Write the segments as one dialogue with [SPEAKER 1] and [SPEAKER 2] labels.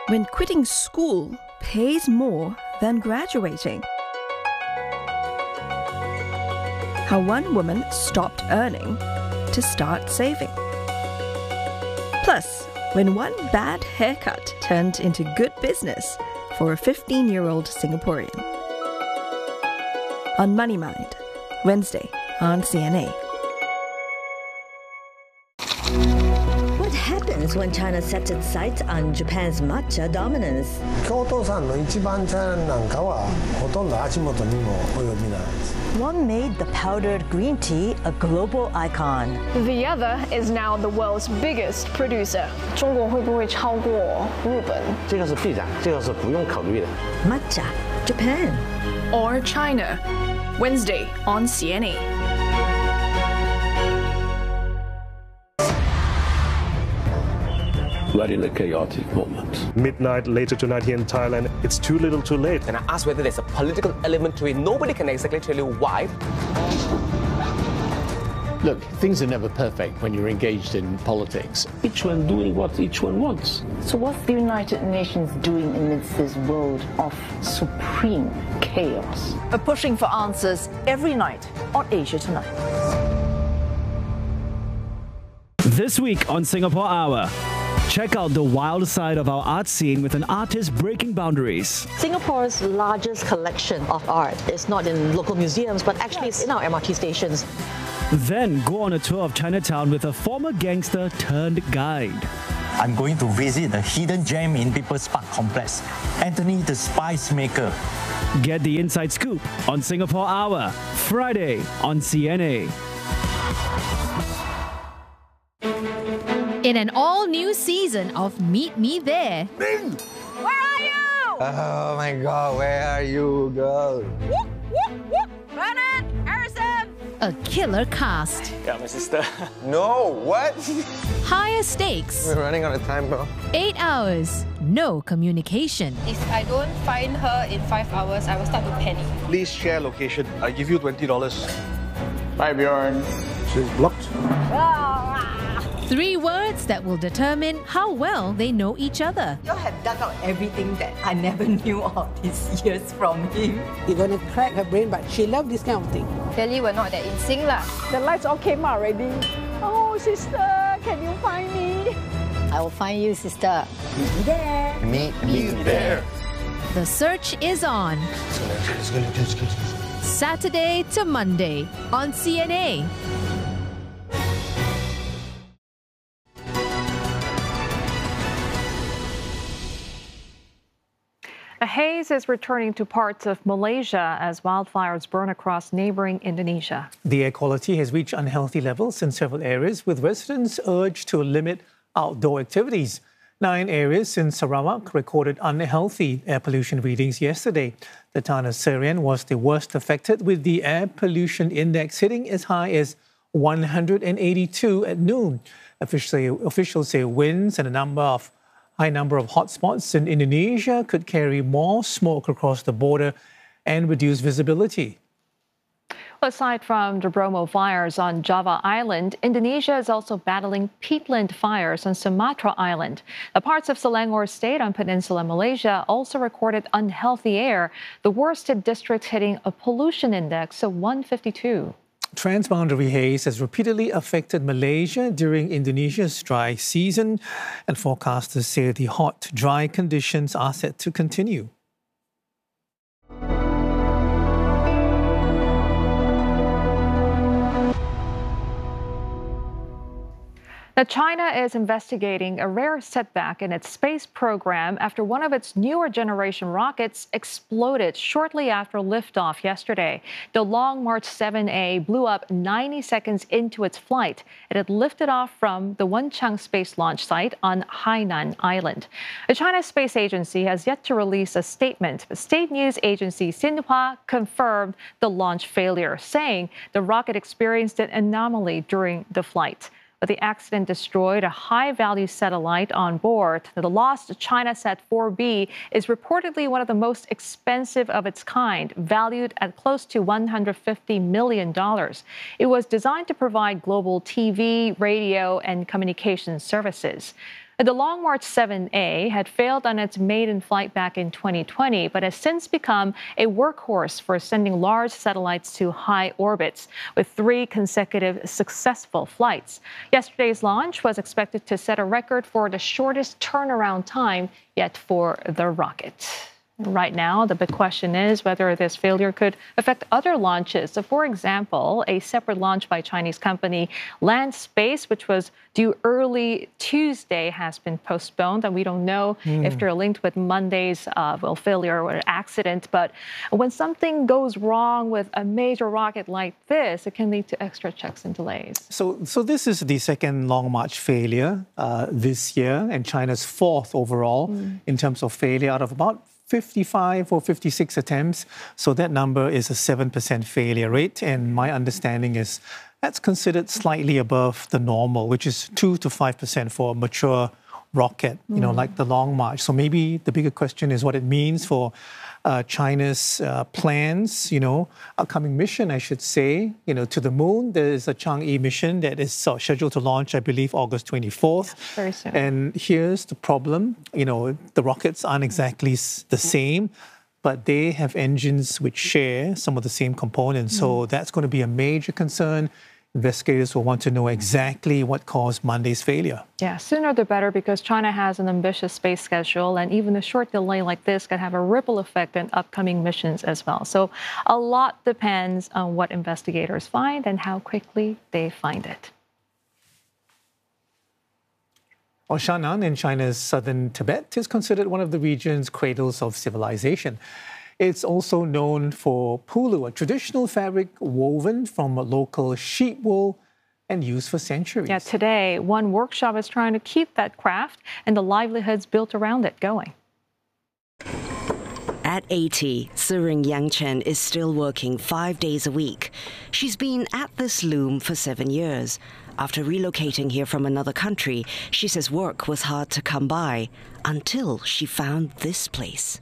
[SPEAKER 1] when quitting school pays more than graduating. How one woman stopped earning to start saving. Plus, when one bad haircut turned into good business for a 15-year-old Singaporean. On Money Mind, Wednesday on CNA.
[SPEAKER 2] What happens when China sets its sights on Japan's matcha dominance?
[SPEAKER 3] 京都産の一番茶なんかはほとんど足元にも及びないです。
[SPEAKER 2] One made the powdered green tea a global icon.
[SPEAKER 4] The other is now the world's biggest producer. 中国会不会超过日本？
[SPEAKER 5] 这个是必然，这个是不用考虑的。
[SPEAKER 2] Matcha, Japan.
[SPEAKER 4] Or China? Wednesday on CNA.
[SPEAKER 6] We're in a chaotic moment.
[SPEAKER 7] Midnight later tonight here in Thailand, it's too little too late.
[SPEAKER 8] And I asked whether there's a political element to it. Nobody can exactly tell you why.
[SPEAKER 6] Look, things are never perfect when you're engaged in politics. Each one doing what each one wants.
[SPEAKER 9] So what's the United Nations doing amidst this world of supreme chaos?
[SPEAKER 10] We're pushing for answers every night on Asia Tonight.
[SPEAKER 11] This week on Singapore Hour, check out the wild side of our art scene with an artist breaking boundaries.
[SPEAKER 12] Singapore's largest collection of art is not in local museums, but actually it's in our MRT stations.
[SPEAKER 11] Then go on a tour of Chinatown with a former gangster turned guide.
[SPEAKER 13] I'm going to visit the hidden gem in People's Park Complex, Anthony the Spice Maker.
[SPEAKER 11] Get the inside scoop on Singapore Hour, Friday on CNA.
[SPEAKER 14] In an all-new season of Meet Me There.
[SPEAKER 15] Ming! Where are you?
[SPEAKER 16] Oh my God, where are you, girl?
[SPEAKER 15] Whoop, whoop, whoop. Bernard, Harrison!
[SPEAKER 14] A killer cast.
[SPEAKER 8] Yeah, my sister.
[SPEAKER 16] No, what?
[SPEAKER 14] Higher stakes.
[SPEAKER 16] We're running out of time, bro.
[SPEAKER 14] 8 hours. No communication.
[SPEAKER 17] If I don't find her in 5 hours, I will start to panic.
[SPEAKER 18] Please share location. I give you $20.
[SPEAKER 16] Bye, Bjorn.
[SPEAKER 18] She's blocked.
[SPEAKER 14] 3 words that will determine how well they know each other.
[SPEAKER 19] You have dug out everything that I never knew of these years from him.
[SPEAKER 20] You're gonna crack her brain, but she loves this kind of thing.
[SPEAKER 17] Clearly, we're not that in sync lah.
[SPEAKER 5] The lights all came out already. Oh, sister, can you find me?
[SPEAKER 9] I will find you, sister.
[SPEAKER 19] Meet me there.
[SPEAKER 16] Meet me there.
[SPEAKER 14] The search is on. Saturday to Monday on CNA.
[SPEAKER 12] A haze is returning to parts of Malaysia as wildfires burn across neighboring Indonesia.
[SPEAKER 2] The air quality has reached unhealthy levels in several areas, with residents urged to limit outdoor activities. 9 areas in Sarawak recorded unhealthy air pollution readings yesterday. The town of Serian was the worst affected, with the air pollution index hitting as high as 182 at noon. Officials say winds and high number of hotspots in Indonesia could carry more smoke across the border and reduce visibility.
[SPEAKER 12] Aside from the Bromo fires on Java Island, Indonesia is also battling peatland fires on Sumatra Island. The parts of Selangor State on Peninsula Malaysia also recorded unhealthy air, the worst district hitting a pollution index of 152.
[SPEAKER 2] Transboundary haze has repeatedly affected Malaysia during Indonesia's dry season, and forecasters say the hot, dry conditions are set to continue.
[SPEAKER 12] Now, China is investigating a rare setback in its space program after one of its newer generation rockets exploded shortly after liftoff yesterday. The Long March 7A blew up 90 seconds into its flight. It had lifted off from the Wenchang Space Launch Site on Hainan Island. The China Space Agency has yet to release a statement, but state news agency Xinhua confirmed the launch failure, saying the rocket experienced an anomaly during the flight. But the accident destroyed a high-value satellite on board. The lost ChinaSat 4B is reportedly one of the most expensive of its kind, valued at close to $150 million. It was designed to provide global TV, radio, and communication services. The Long March 7A had failed on its maiden flight back in 2020, but has since become a workhorse for sending large satellites to high orbits, with 3 consecutive successful flights. Yesterday's launch was expected to set a record for the shortest turnaround time yet for the rocket. Right now, the big question is whether this failure could affect other launches. So, for example, a separate launch by Chinese company Landspace, which was due early Tuesday, has been postponed, and we don't know if they're linked with Monday's failure or accident. But when something goes wrong with a major rocket like this, it can lead to extra checks and delays.
[SPEAKER 2] So this is the second Long March failure this year, and China's 4th overall in terms of failure out of about 55 or 56 attempts. So that number is a 7% failure rate. And my understanding is that's considered slightly above the normal, which is 2 to 5% for a mature rocket, like the Long March. So maybe the bigger question is what it means for China's plans, upcoming mission, I should say, to the moon. There is a Chang'e mission that is scheduled to launch, I believe, August 24th.
[SPEAKER 12] Very soon.
[SPEAKER 2] And here's the problem. The rockets aren't exactly the same, but they have engines which share some of the same components. So that's going to be a major concern. Investigators will want to know exactly what caused Monday's failure.
[SPEAKER 12] Yeah, sooner the better, because China has an ambitious space schedule, and even a short delay like this could have a ripple effect on upcoming missions as well. So a lot depends on what investigators find and how quickly they find it.
[SPEAKER 2] Well, Shannan in China's southern Tibet is considered one of the region's cradles of civilization. It's also known for pulu, a traditional fabric woven from local sheep wool and used for centuries.
[SPEAKER 12] Yeah, today, one workshop is trying to keep that craft and the livelihoods built around it going.
[SPEAKER 21] At 80, Suring Yangchen is still working 5 days a week. She's been at this loom for 7 years. After relocating here from another country, she says work was hard to come by until she found this place.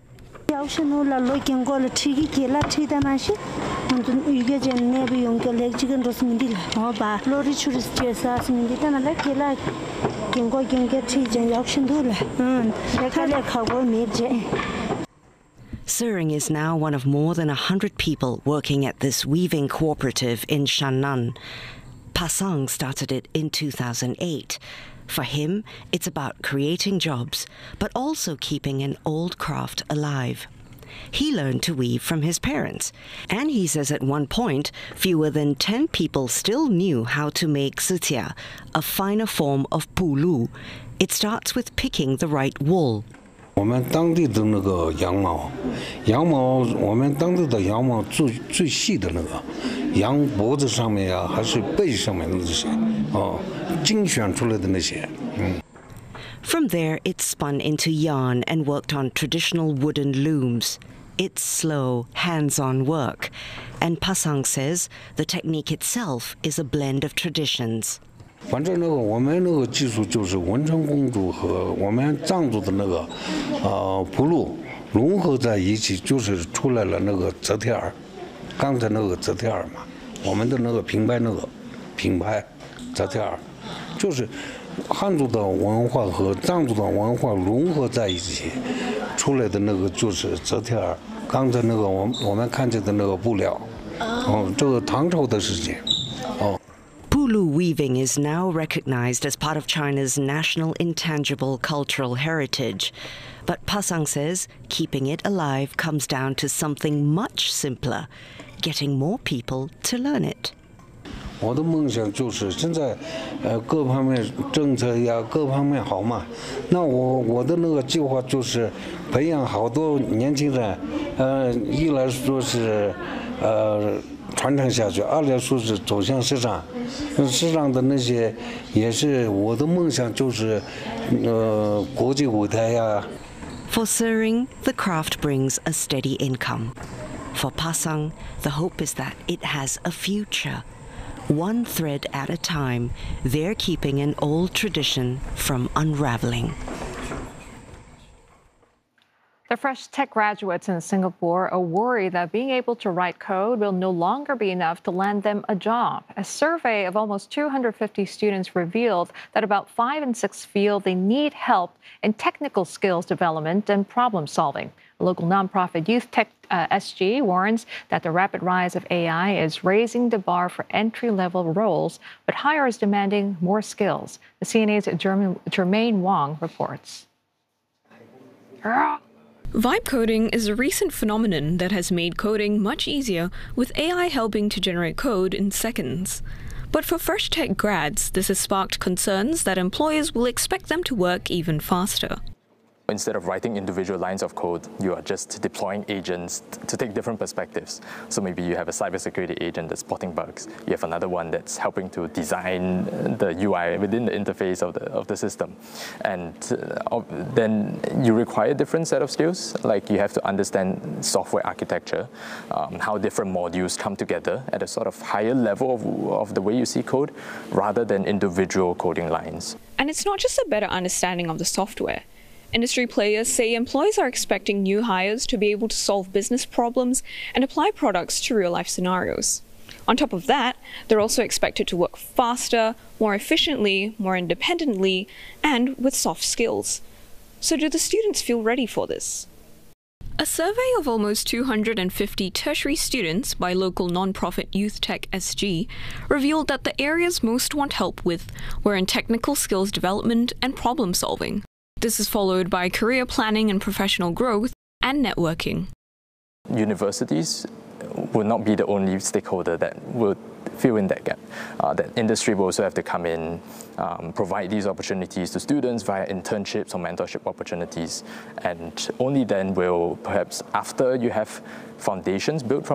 [SPEAKER 21] Suring is now one of more than 100 people working at this weaving cooperative in Shannan. Pasang started it in 2008. For him, it's about creating jobs, but also keeping an old craft alive. He learned to weave from his parents, and he says at one point, fewer than 10 people still knew how to make sitia, a finer form of pulu. It starts with picking the right wool.
[SPEAKER 22] 我们当地的那个羊毛，我们当地的羊毛最细的那个，羊脖子上面呀，还是背上面的那些，精选出来的那些，
[SPEAKER 21] From there, it's spun into yarn and worked on traditional wooden looms. It's slow, hands-on work, and Pasang says the technique itself is a blend of traditions.
[SPEAKER 22] 反正我们那个技术就是文成公主和我们藏族的那个布路融合在一起，就是出来了那个泽贴尔。刚才那个泽贴尔嘛，我们的那个品牌泽贴尔，就是汉族的文化和藏族的文化融合在一起出来的那个就是泽贴尔。刚才那个我们看见的那个布料，这个唐朝的事情，
[SPEAKER 21] Pulu weaving is now recognized as part of China's national intangible cultural heritage. But Pasang says keeping it alive comes down to something much simpler, getting more people to learn it.
[SPEAKER 22] 我的梦想就是现在，各方面政策呀，各方面好嘛。那我的那个计划就是培养好多年轻人，一来说是传承下去，二来说是走向市场。市场的那些也是我的梦想，就是国际舞台呀。
[SPEAKER 21] For Suring, the craft brings a steady income. For Pasang, the hope is that it has a future. One thread at a time, they're keeping an old tradition from unraveling.
[SPEAKER 12] The fresh tech graduates in Singapore are worried that being able to write code will no longer be enough to land them a job. A survey of almost 250 students revealed that about 5 in 6 feel they need help in technical skills development and problem solving. A local nonprofit Youth Tech SG warns that the rapid rise of AI is raising the bar for entry-level roles, with hires demanding more skills. The CNA's Jermaine Wong reports.
[SPEAKER 1] Vibe coding is a recent phenomenon that has made coding much easier, with AI helping to generate code in seconds. But for fresh tech grads, this has sparked concerns that employers will expect them to work even faster.
[SPEAKER 3] Instead of writing individual lines of code, you are just deploying agents to take different perspectives. So maybe you have a cybersecurity agent that's spotting bugs. You have another one that's helping to design the UI within the interface of the system. And then you require a different set of skills, like you have to understand software architecture, how different modules come together at a sort of higher level of the way you see code, rather than individual coding lines.
[SPEAKER 1] And it's not just a better understanding of the software. Industry players say employers are expecting new hires to be able to solve business problems and apply products to real-life scenarios. On top of that, they're also expected to work faster, more efficiently, more independently, and with soft skills. So do the students feel ready for this? A survey of almost 250 tertiary students by local nonprofit Youth Tech SG revealed that the areas most want help with were in technical skills development and problem solving. This is followed by career planning and professional growth and networking.
[SPEAKER 3] Universities will not be the only stakeholder that will fill in that gap. That industry will also have to come in, provide these opportunities to students via internships or mentorship opportunities. And only then will, perhaps after you have foundations built from